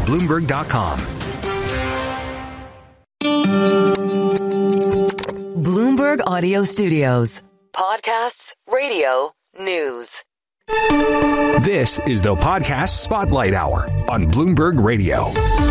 Bloomberg.com. Bloomberg Audio Studios. Podcasts, radio, news. This is the Podcast Spotlight Hour on Bloomberg Radio.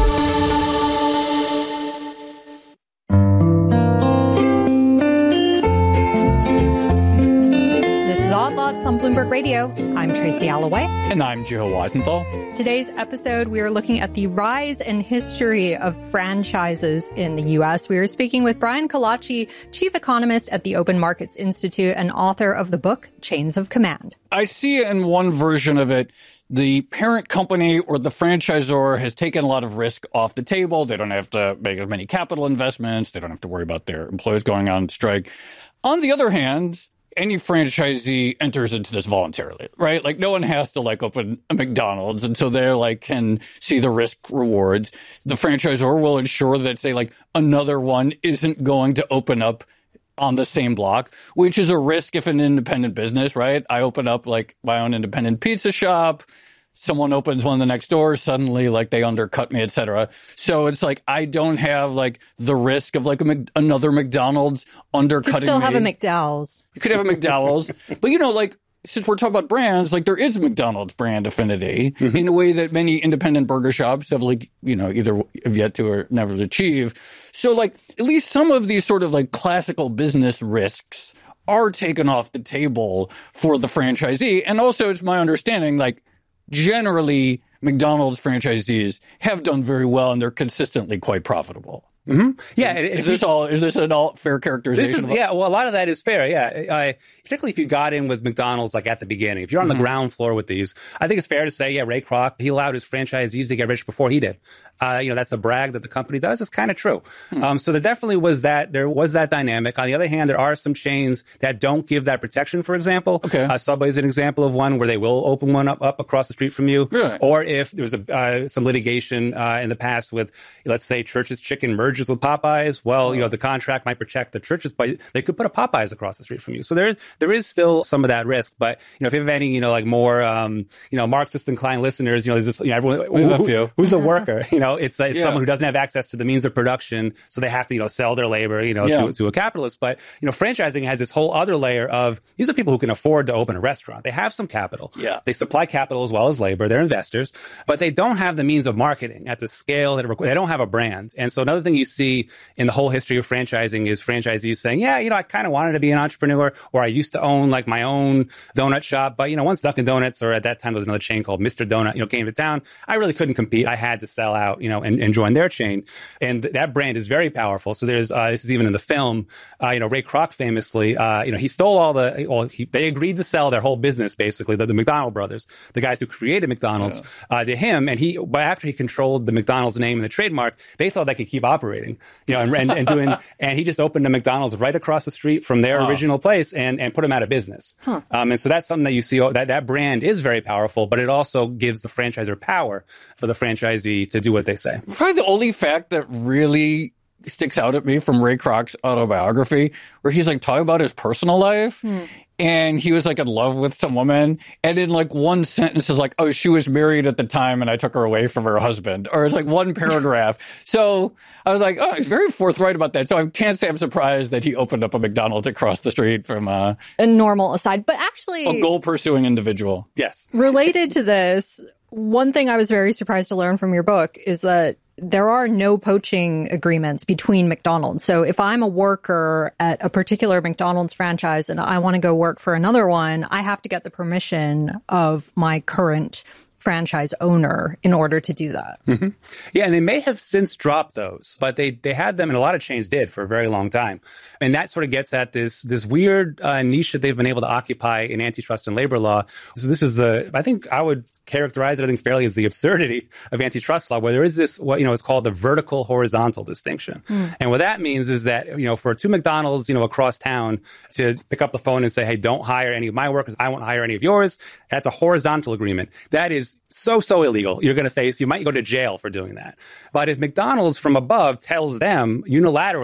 Odd Lots on Bloomberg Radio. I'm Tracy Alloway. And I'm Joe Weisenthal. Today's episode, we are looking at the rise and history of franchises in the U.S. We are speaking with Brian Kalachi, chief economist at the Open Markets Institute and author of the book, Chains of Command. I see in one version of it, the parent company or the franchisor has taken a lot of risk off the table. They don't have to make as many capital investments. They don't have to worry about their employees going on strike. On the other hand, any franchisee enters into this voluntarily, right? Like no one has to open a McDonald's, and so they can see the risk rewards. The franchisor will ensure that say another one isn't going to open up on the same block, which is a risk if an independent business, right? I open up my own independent pizza shop. Someone opens one the next door, suddenly they undercut me, et cetera. So it's I don't have the risk of another McDonald's undercutting me. You could still have a McDowell's. You could have a McDowell's. But since we're talking about brands, there is McDonald's brand affinity in a way that many independent burger shops have either have yet to or never achieve. So at least some of these sort of classical business risks are taken off the table for the franchisee. And also it's my understanding generally, McDonald's franchisees have done very well, and they're consistently quite profitable. Mm-hmm. Yeah. Is this an all fair characterization? Well, a lot of that is fair. Yeah. Particularly if you got in with McDonald's at the beginning. If you're on the ground floor with these, I think it's fair to say, Ray Kroc, he allowed his franchisees to get rich before he did. That's a brag that the company does. It's kind of true. So there definitely was that. There was that dynamic. On the other hand, there are some chains that don't give that protection, for example. Okay. Subway is an example of one where they will open one up across the street from you. Really? Or if there was some litigation in the past with, let's say, Church's Chicken merges with Popeyes. Well, the contract might protect the Church's, but they could put a Popeyes across the street from you. So there is still some of that risk. But, if you have any, more, Marxist inclined listeners, there's this, everyone who's a worker, it's someone who doesn't have access to the means of production, so they have to, sell their labor, to a capitalist. But, franchising has this whole other layer of, these are people who can afford to open a restaurant. They have some capital. Yeah. They supply capital as well as labor. They're investors, but they don't have the means of marketing at the scale that they don't have a brand. And so another thing you see in the whole history of franchising is franchisees saying, I kind of wanted to be an entrepreneur, or I used to own my own donut shop. But, once Dunkin' Donuts, or at that time there was another chain called Mr. Donut, came to town, I really couldn't compete. I had to sell out, and join their chain. And that brand is very powerful. So there's, this is even in the film, Ray Kroc famously, he stole they agreed to sell their whole business, basically, the McDonald brothers, the guys who created McDonald's, to him. And but after he controlled the McDonald's name and the trademark, they thought they could keep operating, and doing, and he just opened a McDonald's right across the street from their original place and put them out of business. And so that's something that you see, that brand is very powerful, but it also gives the franchisor power for the franchisee to do what they say. Probably the only fact that really sticks out at me from Ray Kroc's autobiography, where he's talking about his personal life. And he was in love with some woman. And in one sentence is oh, she was married at the time and I took her away from her husband. Or it's one paragraph. So I was oh, he's very forthright about that. So I can't say I'm surprised that he opened up a McDonald's across the street from a normal aside. But actually, a goal pursuing individual. Yes. Related to this, one thing I was very surprised to learn from your book is that there are no poaching agreements between McDonald's. So if I'm a worker at a particular McDonald's franchise and I want to go work for another one, I have to get the permission of my current franchise owner in order to do that. Mm-hmm. Yeah, and they may have since dropped those, but they had them, and a lot of chains did for a very long time. And that sort of gets at this weird niche that they've been able to occupy in antitrust and labor law. So this is I think I would characterize it, fairly as the absurdity of antitrust law, where there is this, what, is called the vertical horizontal distinction. And what that means is that, for two McDonald's, across town to pick up the phone and say, hey, don't hire any of my workers, I won't hire any of yours, that's a horizontal agreement. That is so illegal. You might go to jail for doing that. But if McDonald's from above tells them unilaterally,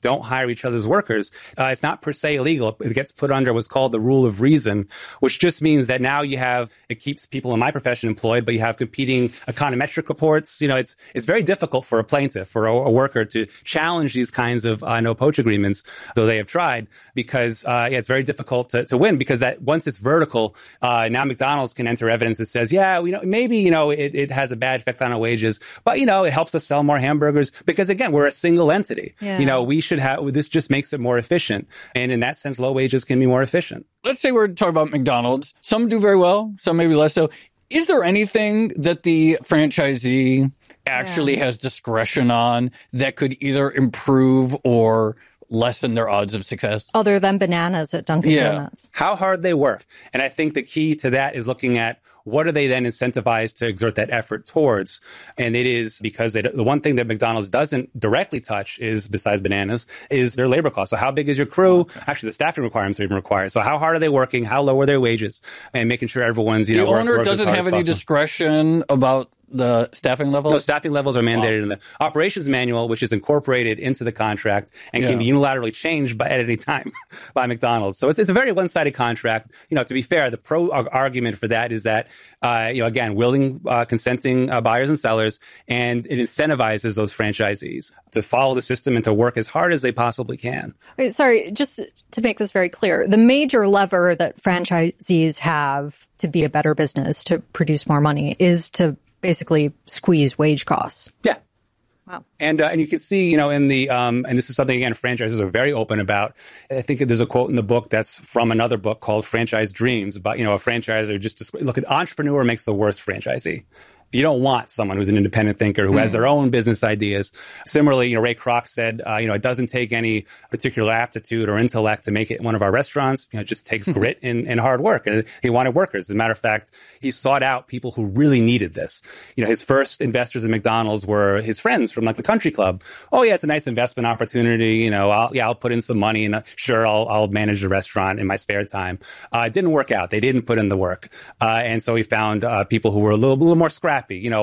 don't hire each other's workers, it's not per se illegal. It gets put under what's called the rule of reason, which just means that now it keeps people in my profession employed, but you have competing econometric reports. It's very difficult for a plaintiff, for a worker to challenge these kinds of no-poach agreements, though they have tried, because it's very difficult to win, because that once it's vertical, now McDonald's can enter evidence that says, maybe it has a bad effect on our wages, but it helps us sell more hamburgers because, again, we're a single entity. Yeah. We should have, this just makes it more efficient. And in that sense, low wages can be more efficient. Let's say we're talking about McDonald's. Some do very well, some maybe less so. Is there anything that the franchisee actually has discretion on that could either improve or lessen their odds of success? Other than bananas at Dunkin' Donuts. How hard they work. And I think the key to that is looking at what are they then incentivized to exert that effort towards? And it is because the one thing that McDonald's doesn't directly touch is, besides bananas, is their labor costs. So how big is your crew? Okay. Actually, the staffing requirements are even required. So how hard are they working? How low are their wages? And making sure everyone's, the owner doesn't have any discretion about the staffing level? No, staffing levels are mandated in the operations manual, which is incorporated into the contract and can be unilaterally changed at any time by McDonald's. So it's a very one-sided contract. To be fair, the pro argument for that is that, again, willing, consenting buyers and sellers, and it incentivizes those franchisees to follow the system and to work as hard as they possibly can. Wait, sorry, just to make this very clear, the major lever that franchisees have to be a better business, to produce more money, is to basically squeeze wage costs. Yeah. Wow. And you can see, in the, and this is something, again, franchises are very open about. I think there's a quote in the book that's from another book called Franchise Dreams about, a franchisor look, an entrepreneur makes the worst franchisee. You don't want someone who's an independent thinker who has their own business ideas. Similarly, Ray Kroc said, it doesn't take any particular aptitude or intellect to make it one of our restaurants. It just takes grit and hard work. And he wanted workers. As a matter of fact, he sought out people who really needed this. His first investors in McDonald's were his friends from the country club. Oh yeah, it's a nice investment opportunity. I'll put in some money and sure, I'll manage the restaurant in my spare time. It didn't work out. They didn't put in the work. And so he found people who were a little more scrappy.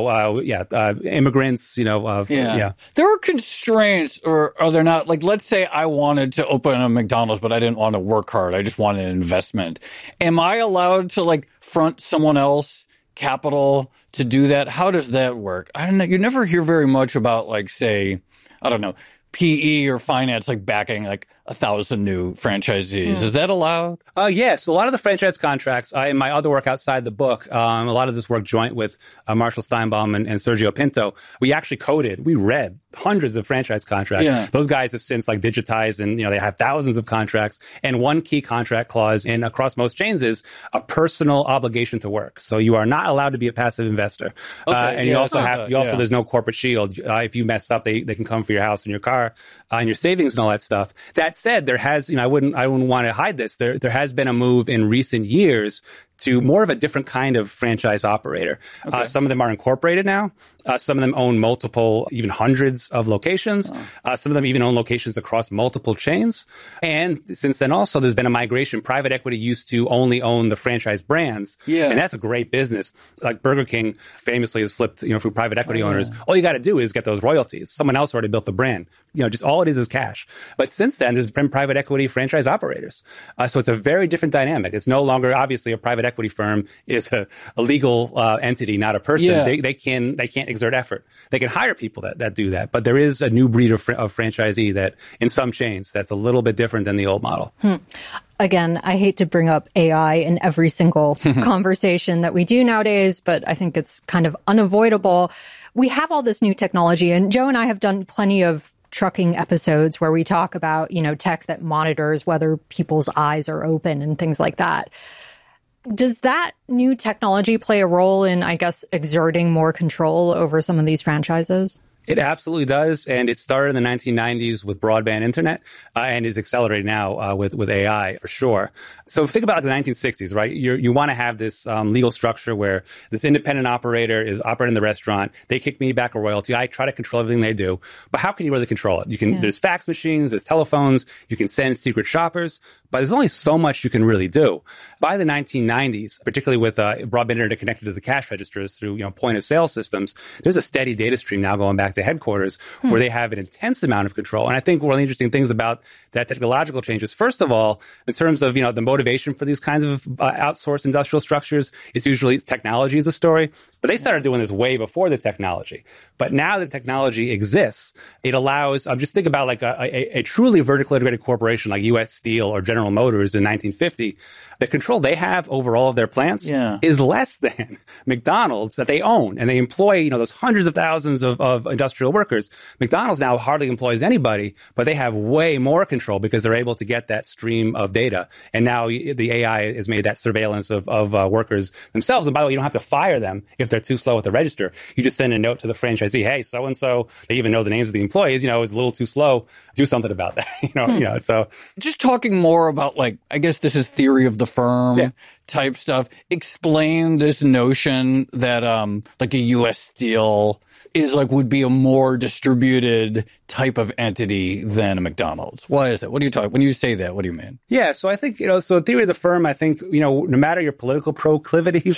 Immigrants, There are constraints, or are there not? Let's say I wanted to open a McDonald's, but I didn't want to work hard. I just wanted an investment. Am I allowed to front someone else capital to do that? How does that work? I don't know. You never hear very much about say, I don't know, PE or finance, backing 1,000 new franchisees. Is that allowed? Yes. A lot of the franchise contracts, in my other work outside the book, a lot of this work joint with Marshall Steinbaum and Sergio Pinto, we read hundreds of franchise contracts. Yeah. Those guys have since digitized and, they have thousands of contracts. And one key contract clause across most chains is a personal obligation to work. So you are not allowed to be a passive investor. Okay, and you also there's no corporate shield. If you mess up, they can come for your house and your car and your savings and all that stuff. That said, there has, I wouldn't want to hide this. There has been a move in recent years to more of a different kind of franchise operator. Okay. Some of them are incorporated now. Some of them own multiple, even hundreds of locations. Some of them even own locations across multiple chains. And since then also, there's been a migration. Private equity used to only own the franchise brands. Yeah. And that's a great business. Burger King famously has flipped, through private equity owners. All you got to do is get those royalties. Someone else already built the brand. Just all it is cash. But since then, there's been private equity franchise operators. So it's a very different dynamic. It's no longer, obviously, a private equity firm is a legal entity, not a person. Yeah. They can't exert effort. They can hire people that do that. But there is a new breed of franchisee that in some chains that's a little bit different than the old model. Again, I hate to bring up AI in every single conversation that we do nowadays, but I think it's kind of unavoidable. We have all this new technology, and Joe and I have done plenty of trucking episodes where we talk about, tech that monitors whether people's eyes are open and things like that. Does that new technology play a role in, exerting more control over some of these franchises? It absolutely does. And it started in the 1990s with broadband internet and is accelerating now with AI for sure. So think about the 1960s, right? You want to have this legal structure where this independent operator is operating the restaurant. They kick me back a royalty. I try to control everything they do. But how can you really control it? There's fax machines, there's telephones, you can send secret shoppers. but there's only so much you can really do. By the 1990s, particularly with broadband internet connected to the cash registers through point of sale systems, there's a steady data stream now going back to headquarters where they have an intense amount of control. And I think one of the interesting things about that technological change is, first of all, in terms of the motivation for these kinds of outsourced industrial structures, it's usually technology is a story. But they started doing this way before the technology. But now that technology exists, it allows, just think about like a truly vertically integrated corporation like U.S. Steel or General Motors in 1950. The control they have over all of their plants is less than McDonald's that they own. And they employ, those hundreds of thousands of industrial workers. McDonald's now hardly employs anybody, but they have way more control because they're able to get that stream of data. And now the AI has made that surveillance of workers themselves. And by the way, you don't have to fire them if they're too slow at the register. You just send a note to the franchisee, hey, so-and-so, they even know the names of the employees, is a little too slow. Do something about that, So just talking more about, I guess this is theory of the firm type stuff. Explain this notion that a U.S. Steel is would be a more distributed type of entity than a McDonald's. Why is that? What are you talking? When you say that, what do you mean? Yeah, so I think so theory of the firm. I think no matter your political proclivities,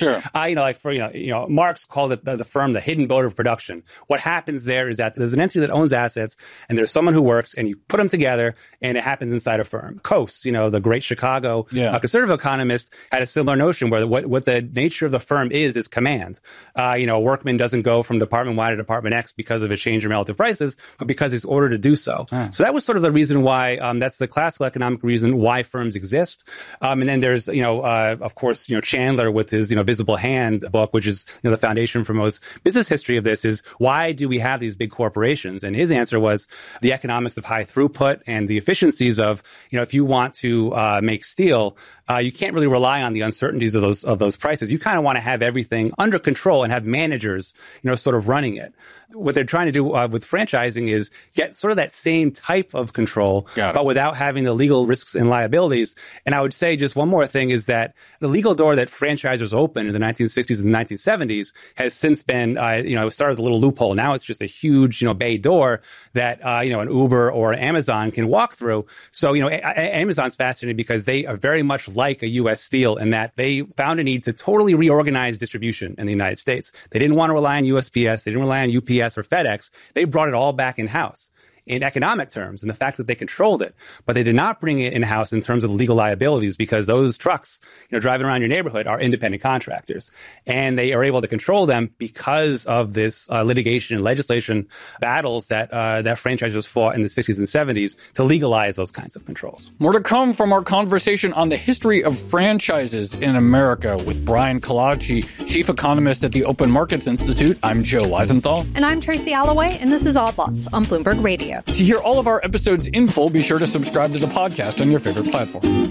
Marx called it the firm the hidden builder of production. What happens there is that there's an entity that owns assets, and there's someone who works, and you put them together, and it happens inside a firm. Coase, the great Chicago conservative economist, had a similar notion where what the nature of the firm is command. A workman doesn't go from department Y to department X because of a change in relative prices, but because he's ordered to do so. So that was sort of the reason why, that's the classical economic reason why firms exist. And then there's, of course, Chandler with his, Visible Hand book, which is, the foundation for most business history of this, is why do we have these big corporations? And his answer was the economics of high throughput and the efficiencies of, if you want to make steel, you can't really rely on the uncertainties of those prices. You kind of want to have everything under control and have managers, sort of running it. What they're trying to do with franchising is get sort of that same type of control, but without having the legal risks and liabilities. And I would say just one more thing is that the legal door that franchisers opened in the 1960s and 1970s has since been, it started as a little loophole. Now it's just a huge, bay door that, an Uber or an Amazon can walk through. So, Amazon's fascinating because they are very much like a U.S. Steel in that they found a need to totally reorganize distribution in the United States. They didn't want to rely on USPS. They didn't rely on UPS or FedEx. They brought it all back in-house in economic terms and the fact that they controlled it. But they did not bring it in-house in terms of legal liabilities because those trucks, driving around your neighborhood are independent contractors. And they are able to control them because of this litigation and legislation battles that franchisers fought in the 60s and 70s to legalize those kinds of controls. More to come from our conversation on the history of franchises in America with Brian Kalachy, chief economist at the Open Markets Institute. I'm Joe Weisenthal. And I'm Tracy Alloway, and this is Odd Lots on Bloomberg Radio. To hear all of our episodes in full, be sure to subscribe to the podcast on your favorite platform.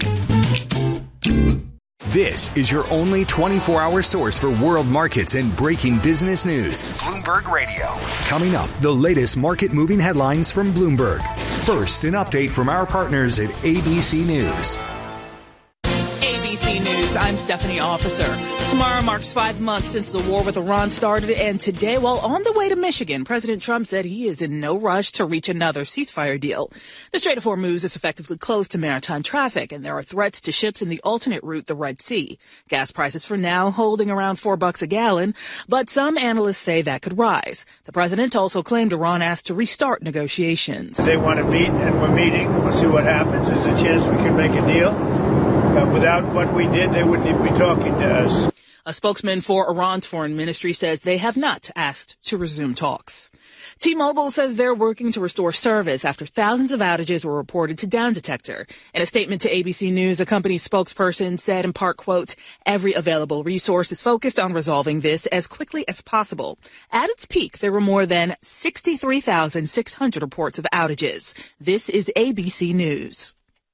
This is your only 24-hour source for world markets and breaking business news. Bloomberg Radio. Coming up, the latest market-moving headlines from Bloomberg. First, an update from our partners at ABC News. ABC News, I'm Stephanie Officer. Tomorrow marks 5 months since the war with Iran started, and today, while on the way to Michigan, President Trump said he is in no rush to reach another ceasefire deal. The Strait of Hormuz is effectively closed to maritime traffic, and there are threats to ships in the alternate route, the Red Sea. Gas prices for now holding around $4 a gallon, but some analysts say that could rise. The president also claimed Iran asked to restart negotiations. They want to meet, and we're meeting. We'll see what happens. There's a chance we can make a deal. Without what we did, they wouldn't even be talking to us. A spokesman for Iran's foreign ministry says they have not asked to resume talks. T-Mobile says they're working to restore service after thousands of outages were reported to Down Detector. In a statement to ABC News, a company spokesperson said in part, quote, every available resource is focused on resolving this as quickly as possible. At its peak, there were more than 63,600 reports of outages. This is ABC News.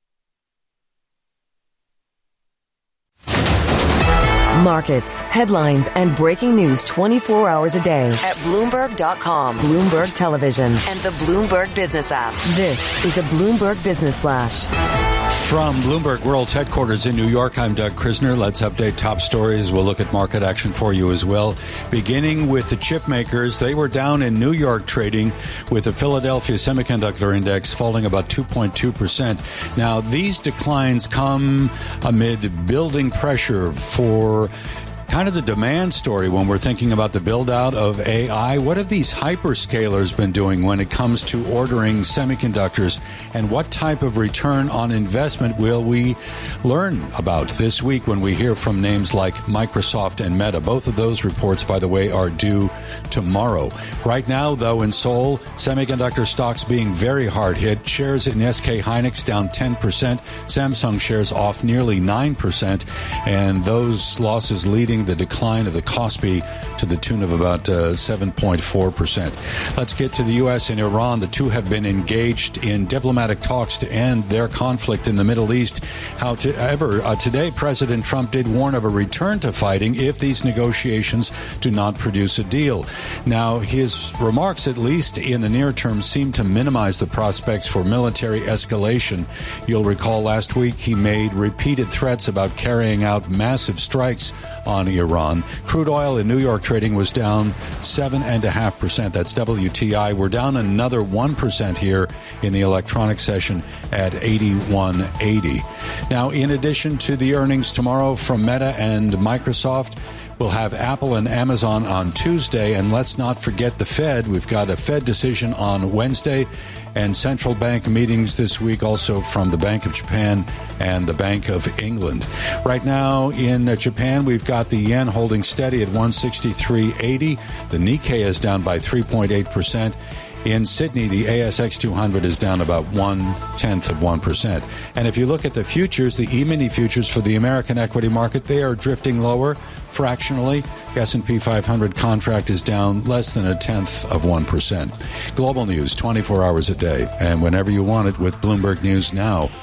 Markets, headlines, and breaking news 24 hours a day at Bloomberg.com, Bloomberg Television, and the Bloomberg Business app. This is the Bloomberg Business Flash. From Bloomberg World's headquarters in New York, I'm Doug Krisner. Let's update top stories. We'll look at market action for you as well. Beginning with the chip makers, they were down in New York trading with the Philadelphia Semiconductor Index falling about 2.2%. Now, these declines come amid building pressure for kind of the demand story when we're thinking about the build-out of AI. What have these hyperscalers been doing when it comes to ordering semiconductors, and what type of return on investment will we learn about this week when we hear from names like Microsoft and Meta? Both of those reports, by the way, are due tomorrow. Right now, though, in Seoul, semiconductor stocks being very hard hit. Shares in SK Hynix down 10%. Samsung shares off nearly 9%, and those losses leading the decline of the Kospi to the tune of about 7.4%. Let's get to the U.S. and Iran. The two have been engaged in diplomatic talks to end their conflict in the Middle East. However, today President Trump did warn of a return to fighting if these negotiations do not produce a deal. Now, his remarks, at least in the near term, seem to minimize the prospects for military escalation. You'll recall last week he made repeated threats about carrying out massive strikes on Iran. Crude oil in New York trading was down 7.5%. That's WTI. We're down another 1% here in the electronic session at 81.80. Now, in addition to the earnings tomorrow from Meta and Microsoft, we'll have Apple and Amazon on Tuesday, and let's not forget the Fed. We've got a Fed decision on Wednesday, and central bank meetings this week also from the Bank of Japan and the Bank of England. Right now in Japan, we've got the yen holding steady at 163.80. The Nikkei is down by 3.8%. In Sydney, the ASX 200 is down about 0.1%. And if you look at the futures, the E-mini futures for the American equity market, they are drifting lower fractionally. The S&P 500 contract is down less than 0.1%. Global news, 24 hours a day, and whenever you want it with Bloomberg News Now.